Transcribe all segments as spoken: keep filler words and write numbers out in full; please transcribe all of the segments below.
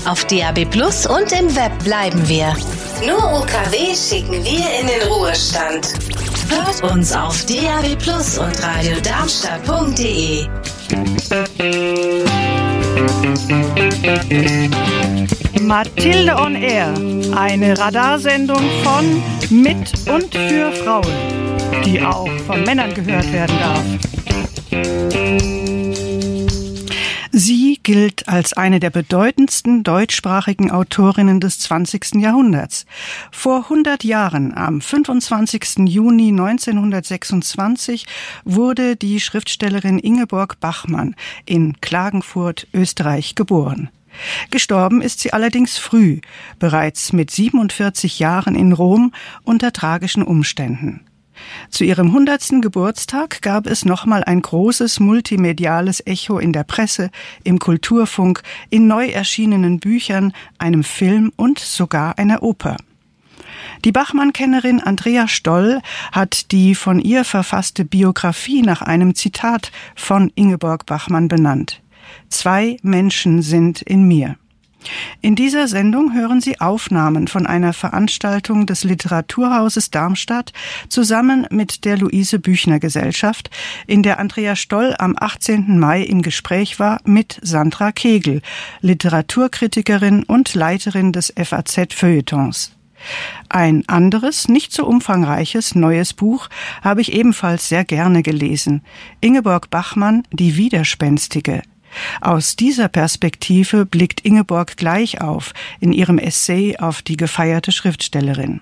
Auf D A B Plus und im Web bleiben wir. Nur U K W schicken wir in den Ruhestand. Hört uns auf D A B Plus und radiodarmstadt punkt de. Mathilde on Air, eine Radarsendung von, mit und für Frauen, die auch von Männern gehört werden darf. Sie gilt als eine der bedeutendsten deutschsprachigen Autorinnen des zwanzigsten Jahrhunderts. Vor hundert Jahren, am fünfundzwanzigsten Juni neunzehnhundertsechsundzwanzig, wurde die Schriftstellerin Ingeborg Bachmann in Klagenfurt, Österreich, geboren. Gestorben ist sie allerdings früh, bereits mit siebenundvierzig Jahren in Rom unter tragischen Umständen. Zu ihrem hundertsten Geburtstag gab es nochmal ein großes multimediales Echo in der Presse, im Kulturfunk, in neu erschienenen Büchern, einem Film und sogar einer Oper. Die Bachmann-Kennerin Andrea Stoll hat die von ihr verfasste Biografie nach einem Zitat von Ingeborg Bachmann benannt. Zwei Menschen sind in mir. In dieser Sendung hören Sie Aufnahmen von einer Veranstaltung des Literaturhauses Darmstadt zusammen mit der Luise-Büchner-Gesellschaft, in der Andrea Stoll am achtzehnten Mai im Gespräch war mit Sandra Kegel, Literaturkritikerin und Leiterin des F A Z-Feuilletons. Ein anderes, nicht so umfangreiches, neues Buch habe ich ebenfalls sehr gerne gelesen. Ingeborg Bachmann, Die Widerspenstige. Aus dieser Perspektive blickt Ingeborg gleich auf in ihrem Essay auf die gefeierte Schriftstellerin.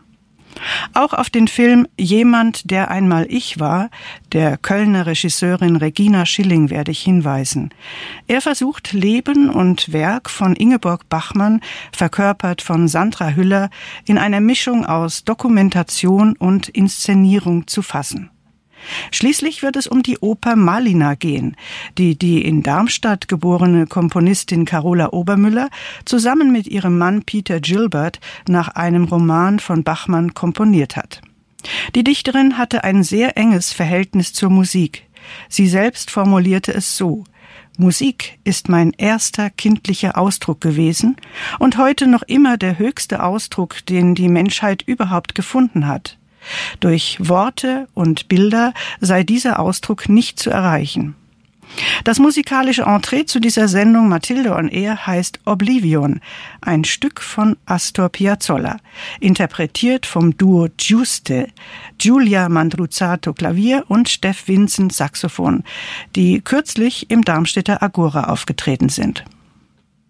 Auch auf den Film Jemand, der einmal ich war, der Kölner Regisseurin Regina Schilling, werde ich hinweisen. Er versucht, Leben und Werk von Ingeborg Bachmann, verkörpert von Sandra Hüller, in einer Mischung aus Dokumentation und Inszenierung zu fassen. Schließlich wird es um die Oper Malina gehen, die die in Darmstadt geborene Komponistin Carola Obermüller zusammen mit ihrem Mann Peter Gilbert nach einem Roman von Bachmann komponiert hat. Die Dichterin hatte ein sehr enges Verhältnis zur Musik. Sie selbst formulierte es so: Musik ist mein erster kindlicher Ausdruck gewesen und heute noch immer der höchste Ausdruck, den die Menschheit überhaupt gefunden hat. Durch Worte und Bilder sei dieser Ausdruck nicht zu erreichen. Das musikalische Entree zu dieser Sendung Mathilde on Air heißt Oblivion, ein Stück von Astor Piazzolla, interpretiert vom Duo Giuste, Giulia Mandruzato Klavier und Steff Vincent Saxophon, die kürzlich im Darmstädter Agora aufgetreten sind.